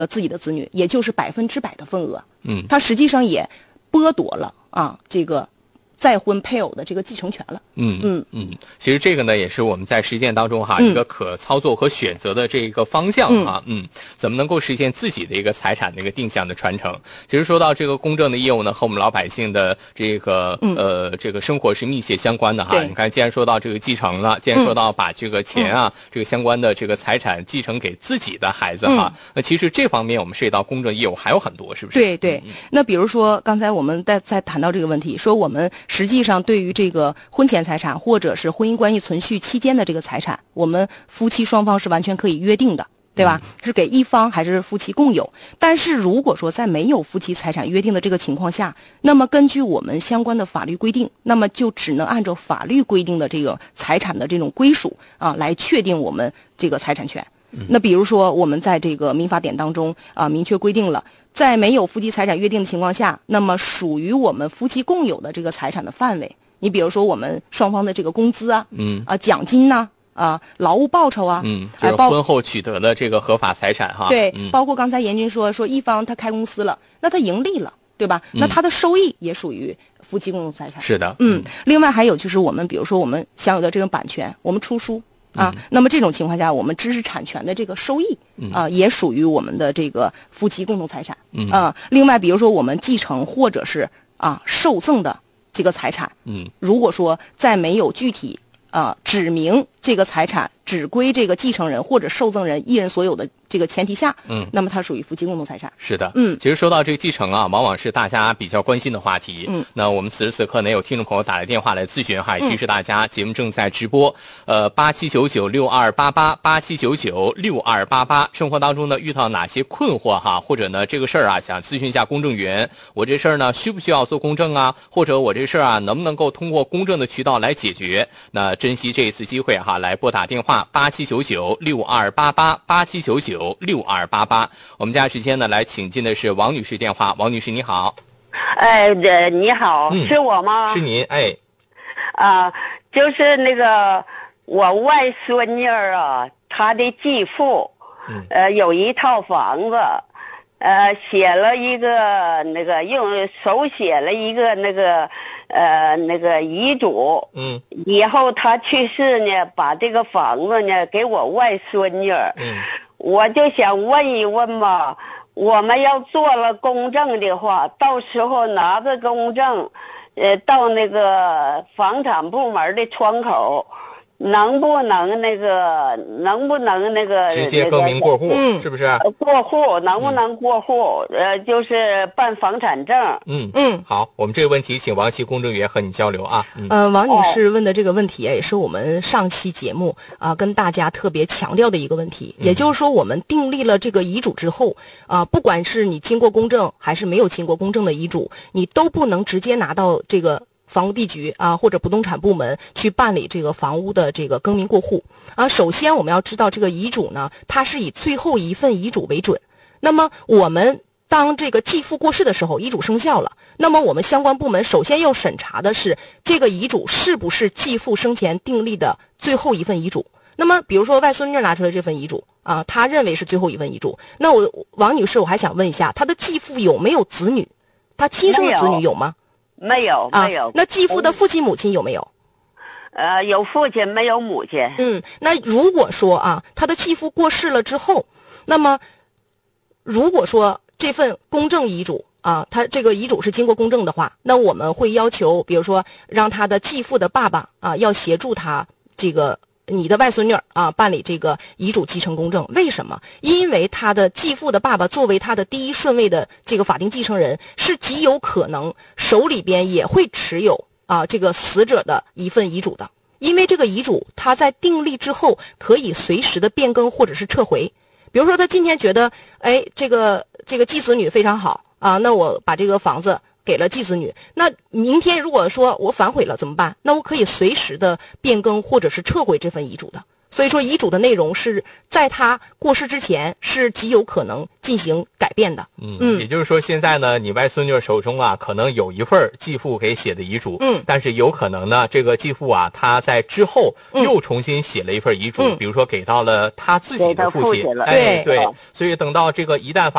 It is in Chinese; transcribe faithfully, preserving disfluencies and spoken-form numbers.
呃自己的子女，也就是百分之百的份额。 嗯， 他实际上也剥夺了啊这个再婚配偶的这个继承权了。 嗯嗯嗯，其实这个呢，也是我们在实践当中哈、嗯、一个可操作和选择的这个方向哈。嗯, 嗯，怎么能够实现自己的一个财产的一个定向的传承？其实说到这个公证的业务呢，和我们老百姓的这个、嗯、呃这个生活是密切相关的哈。你看，既然说到这个继承了，既然说到把这个钱啊、嗯、这个相关的这个财产继承给自己的孩子哈，嗯、那其实这方面我们涉及到公证业务还有很多，是不是？ 对对。嗯、那比如说刚才我们在在谈到这个问题，说我们实际上对于这个婚前财产或者是婚姻关系存续期间的这个财产，我们夫妻双方是完全可以约定的，对吧？嗯、是给一方还是夫妻共有？但是如果说在没有夫妻财产约定的这个情况下，那么根据我们相关的法律规定，那么就只能按照法律规定的这个财产的这种归属啊，来确定我们这个财产权。嗯、那比如说我们在这个民法典当中啊，明确规定了，在没有夫妻财产约定的情况下，那么属于我们夫妻共有的这个财产的范围。你比如说我们双方的这个工资啊，嗯啊奖金呐、啊，啊劳务报酬啊， 嗯，就是婚后取得的这个合法财产哈。 对， 嗯、 包括刚才严军说说一方他开公司了，那他盈利了，对吧？那他的收益也属于夫妻共同财产。 是的， 嗯。另外还有就是我们比如说我们享有的这种版权，我们出书啊，嗯、那么这种情况下，我们知识产权的这个收益啊，也属于我们的这个夫妻共同财产。嗯啊。另外比如说我们继承或者是啊受赠的这个财产，嗯，如果说在没有具体啊、呃、指明这个财产只归这个继承人或者受赠人一人所有的这个前提下，嗯，那么它属于夫妻共同财产。 是的，嗯，其实说到这个继承啊，往往是大家比较关心的话题。嗯，那我们此时此刻呢，有听众朋友打来电话来咨询哈，也提示大家，节目正在直播，呃，八七九九六二八八八七九九六二八八。生活当中呢，遇到哪些困惑哈，或者呢这个事儿啊，想咨询一下公证员，我这事儿呢需不需要做公证啊？或者我这事儿啊能不能够通过公证的渠道来解决？那珍惜这一次机会哈，来拨打电话八七九九六二八八八七九九六二八八。我们家时间呢，来请进的是王女士电话。王女士你好。 哎，呃，你好， 嗯、 是我吗？ 是您，哎。 啊，就是那个我外孙女儿啊，她的继父，嗯、呃，有一套房子，呃，写了一个那个用手写了一个那个呃那个遗嘱，嗯，以后他去世呢，把这个房子呢给我外孙女儿，嗯。我就想问一问吧，我们要做了公证的话，到时候拿着公证，呃，到那个房产部门的窗口，能不能那个，能不能那个直接更名过户，嗯、是不是？ 过户能不能过户？嗯、呃，就是办房产证。 嗯嗯，好，我们这个问题请王琦公证员和你交流啊。 嗯、呃，王女士问的这个问题也是我们上期节目啊、呃、跟大家特别强调的一个问题，也就是说，我们订立了这个遗嘱之后啊、呃，不管是你经过公证还是没有经过公证的遗嘱，你都不能直接拿到这个房屋地局啊，或者不动产部门去办理这个房屋的这个更名过户啊。首先我们要知道，这个遗嘱呢，它是以最后一份遗嘱为准。那么我们当这个继父过世的时候，遗嘱生效了，那么我们相关部门首先要审查的是这个遗嘱是不是继父生前订立的最后一份遗嘱。那么比如说外孙女拿出来这份遗嘱啊，他认为是最后一份遗嘱。那我王女士，我还想问一下，他的继父有没有子女？他亲生的子女有吗？ 没有，没有、 啊。那继父的父亲母亲有没有？ 呃，有父亲没有母亲。 嗯，那如果说啊，他的继父过世了之后，那么如果说这份公证遗嘱啊，他这个遗嘱是经过公证的话，那我们会要求，比如说让他的继父的爸爸啊，要协助他这个你的外孙女啊办理这个遗嘱继承公证。为什么？因为他的继父的爸爸作为他的第一顺位的这个法定继承人，是极有可能手里边也会持有啊这个死者的一份遗嘱的。因为这个遗嘱他在订立之后可以随时的变更或者是撤回。比如说他今天觉得哎这个这个继子女非常好啊，那我把这个房子给了继子女，那明天如果说我反悔了怎么办？那我可以随时的变更或者是撤回这份遗嘱的。 所以说遗嘱的内容是在他过世之前是极有可能进行改变的。 嗯嗯，也就是说现在呢，你外孙女手中啊可能有一份继父给写的遗嘱， 嗯， 但是有可能呢，这个继父啊他在之后又重新写了一份遗嘱， 嗯、 比如说给到了他自己的父亲， 了哎， 对对，所以等到这个一旦发